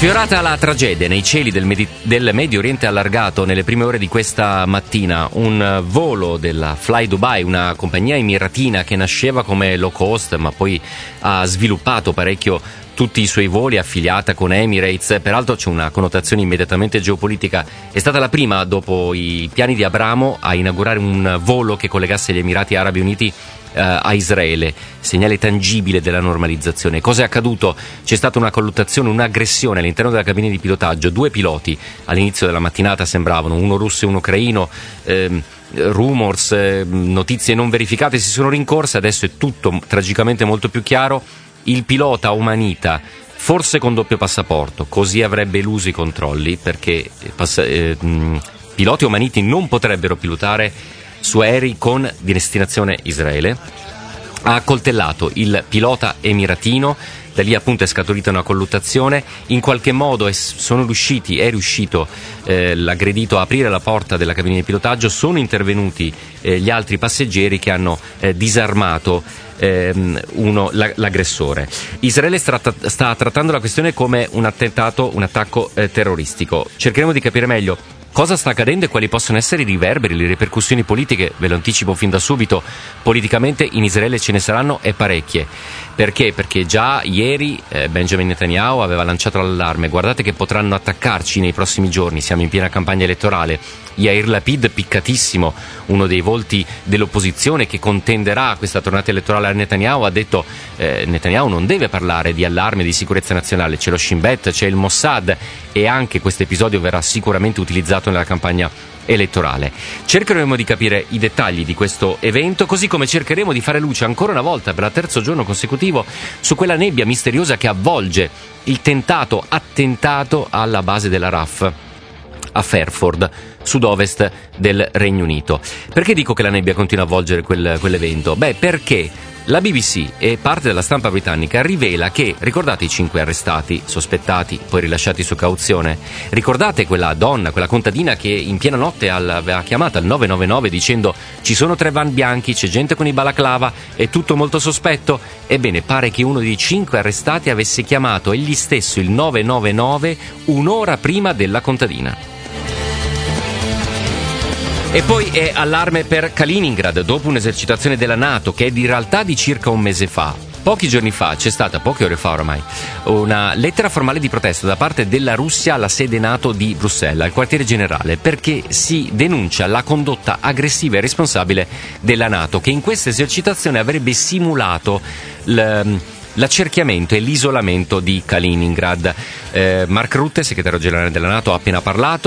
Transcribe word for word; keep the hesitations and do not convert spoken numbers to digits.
Sfiorata la tragedia nei cieli del, Medi- del Medio Oriente allargato nelle prime ore di questa mattina, un volo della Fly Dubai, una compagnia emiratina che nasceva come low cost ma poi ha sviluppato parecchio tutti i suoi voli, affiliata con Emirates, peraltro c'è una connotazione immediatamente geopolitica, è stata la prima dopo i piani di Abramo a inaugurare un volo che collegasse gli Emirati Arabi Uniti eh, a Israele, segnale tangibile della normalizzazione. Cosa è accaduto? C'è stata una colluttazione, un'aggressione all'interno della cabina di pilotaggio, due piloti all'inizio della mattinata sembravano, uno russo e uno ucraino, ehm, rumors, eh, notizie non verificate si sono rincorse, adesso è tutto tragicamente molto più chiaro. Il pilota omanita, forse con doppio passaporto, così avrebbe eluso i controlli, perché pass- eh, mh, piloti omaniti non potrebbero pilotare su aerei con destinazione Israele. Ha accoltellato il pilota emiratino, da lì appunto è scaturita una colluttazione, in qualche modo è, sono riusciti, è riuscito eh, l'aggredito a aprire la porta della cabina di pilotaggio, sono intervenuti eh, gli altri passeggeri che hanno eh, disarmato ehm, uno, la, l'aggressore. Israele sta, sta trattando la questione come un attentato, un attacco eh, terroristico. Cercheremo di capire meglio cosa sta accadendo e quali possono essere i riverberi, le ripercussioni politiche. Ve lo anticipo fin da subito, politicamente in Israele ce ne saranno e parecchie. Perché? Perché già ieri eh, Benjamin Netanyahu aveva lanciato l'allarme: guardate che potranno attaccarci nei prossimi giorni, siamo in piena campagna elettorale. Yair Lapid, piccatissimo, uno dei volti dell'opposizione che contenderà a questa tornata elettorale a Netanyahu, ha detto eh, Netanyahu non deve parlare di allarme di sicurezza nazionale, c'è lo Shin Bet, c'è il Mossad, e anche questo episodio verrà sicuramente utilizzato nella campagna elettorale. Cercheremo di capire i dettagli di questo evento, così come cercheremo di fare luce ancora una volta per il terzo giorno consecutivo su quella nebbia misteriosa che avvolge il tentato attentato alla base della R A F a Fairford, sud-ovest del Regno Unito. Perché dico che la nebbia continua a avvolgere quel, quell'evento? Beh, perché la B B C e parte della stampa britannica rivela che, ricordate i cinque arrestati, sospettati, poi rilasciati su cauzione? Ricordate quella donna, quella contadina che in piena notte aveva chiamato al nove nove nove dicendo ci sono tre van bianchi, c'è gente con i balaclava, è tutto molto sospetto? Ebbene, pare che uno dei cinque arrestati avesse chiamato egli stesso il nove nove nove un'ora prima della contadina. E poi è allarme per Kaliningrad, dopo un'esercitazione della NATO che è di realtà di circa un mese fa. Pochi giorni fa c'è stata, poche ore fa ormai, una lettera formale di protesta da parte della Russia alla sede NATO di Bruxelles, al quartiere generale, perché si denuncia la condotta aggressiva e responsabile della NATO, che in questa esercitazione avrebbe simulato l... l'accerchiamento e l'isolamento di Kaliningrad. Eh, Mark Rutte, segretario generale della NATO, ha appena parlato.